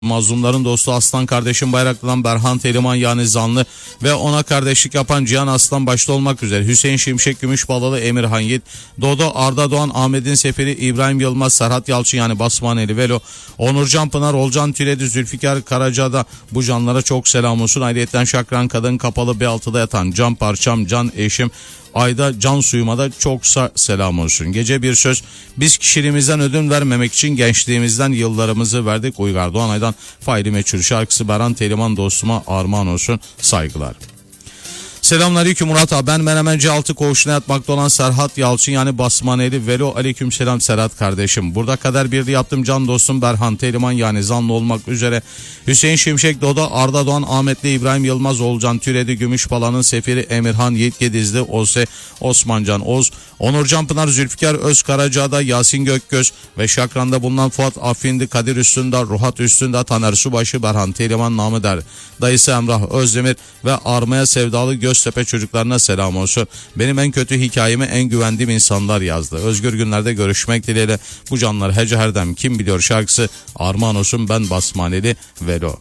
Mazlumların dostu Aslan kardeşim Bayraklı'dan Berhan Teliman yani Zanlı ve ona kardeşlik yapan Cihan Aslan başta olmak üzere Hüseyin Şimşek Gümüşbalalı, Emirhan Yiğit, Dodo, Arda Doğan, Ahmet'in Seferi, İbrahim Yılmaz, Serhat Yalçın yani Basmaneli Velo, Onurcan Pınar, Olcan Türedi, Zülfikar Karaca'da bu canlara çok selam olsun. Ayrıyeten Şakran Kadın Kapalı B6'da yatan Can Parçam, Can Eşim, Ayda Can Suyuma da çok selam olsun. Gece bir söz, biz kişiliğimizden ödün vermemek için gençliğimizden yıllarımızı verdik. Uygar Doğanay'dan Fahri Meçhul şarkısı Berhan Teliman dostuma armağan olsun, saygılar. Selamünaleyküm Murat abi, ben Menemenci Altı koğuşuna yatmakta olan Serhat Yalçın yani Basmaneli Velo. Aleykümselam Serhat kardeşim. Burada kader birliği yaptım can dostum Berhan Teliman yani Zanlı olmak üzere Hüseyin Şimşek, Dodo, Arda Doğan, Ahmetli, İbrahim Yılmaz, Olcan Türedi, Gümüşbala'nın Seferi, Emirhan Yiğit Gedizli, Ose, Osmancan Oz, Onurcan Pınar, Zülfikar Özkaraca'da, Yasin Gökgöz ve Şakran'da bulunan Fuat Affindi, Kadir Üstünde, Ruhat Üstünde, Taner Subaşı, Berhan Teliman namı der. Dayısı Emrah Özdemir ve Armaya Sevdalı Göztepe çocuklarına selam olsun. Benim en kötü hikayemi en güvendiğim insanlar yazdı. Özgür günlerde görüşmek dileğiyle bu canlar hece herdem kim biliyor şarkısı armağan olsun, ben Basmaneli Velo.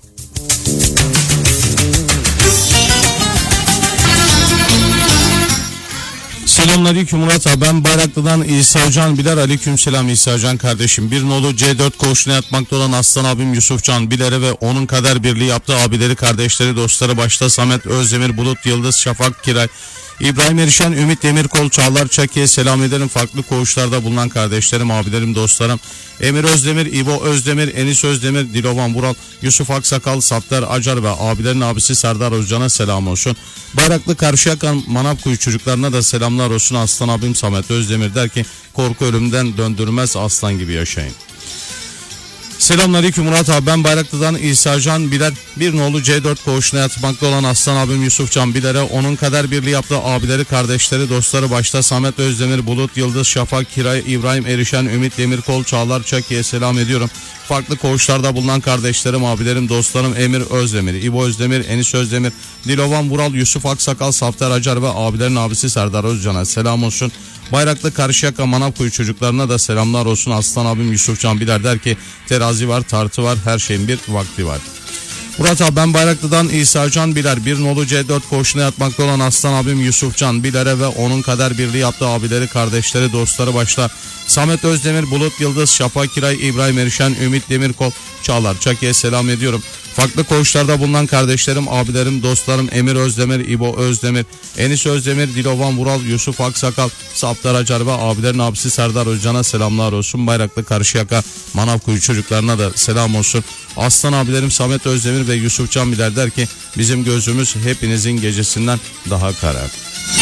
Selamünaleyküm Murat abi, ben Bayraklı'dan İsa Can Biler. Aleykümselam İsa Can kardeşim. Bir nolu C4 koğuşuna yatmakta olan Aslan abim Yusuf Can Biler'e ve onun kader birliği yaptığı abileri, kardeşleri, dostları başta Samet Özdemir, Bulut Yıldız, Şafak Kiray, İbrahim Erişen, Ümit Demirkol, Çağlar Çaki'ye selam ederim. Farklı koğuşlarda bulunan kardeşlerim, abilerim, dostlarım Emir Özdemir, İbo Özdemir, Enis Özdemir, Dilovan Vural, Yusuf Aksakal, Sattar Acar ve abilerin abisi Serdar Özcan'a selam olsun. Bayraklı Karşıyaka Manavkuyu çocuklarına da selamlar olsun. Aslan abim Samet Özdemir der ki korku ölümden döndürmez, aslan gibi yaşayın. Selamünaleyküm Murat abi, ben Bayraklı'dan İsa Can Biler. Bir nolu C4 koğuşuna yatmakta olan Aslan abim Yusuf Can Biler'e onun kader birliği yaptığı abileri, kardeşleri, dostları başta Samet Özdemir, Bulut Yıldız, Şafak Kiray, İbrahim Erişen, Ümit Demirkol, Çağlar Çaki'ye selam ediyorum. Farklı koğuşlarda bulunan kardeşlerim, abilerim, dostlarım Emir Özdemir, İbo Özdemir, Enis Özdemir, Dilovan Vural, Yusuf Aksakal, Safter Acar ve abilerin abisi Serdar Özcan'a selam olsun. Bayraklı Karşıyaka Manavkuyu çocuklarına da selamlar olsun. Aslan abim Yusuf Can Biler der ki terazi var, tartı var, her şeyin bir vakti var. Murat abi, ben Bayraklı'dan İsa Can Biler. Bir nolu C4 koğuşuna yatmakta olan Aslan abim Yusuf Can Biler'e ve onun kader birliği yaptığı abileri, kardeşleri, dostları başta Samet Özdemir, Bulut Yıldız, Şafak Kiray, İbrahim Erişen, Ümit Demirkol, Çağlar Çaki'ye selam ediyorum. Farklı koğuşlarda bulunan kardeşlerim, abilerim, dostlarım Emir Özdemir, İbo Özdemir, Enis Özdemir, Dilovan Vural, Yusuf Aksakal, Saptar Acar ve abilerin abisi Serdar Özcan'a selamlar olsun. Bayraklı Karşıyaka Manavkuyu çocuklarına da selam olsun. Aslan abilerim Samet Özdemir ve Yusuf Can Biler der ki bizim gözümüz hepinizin gecesinden daha kara.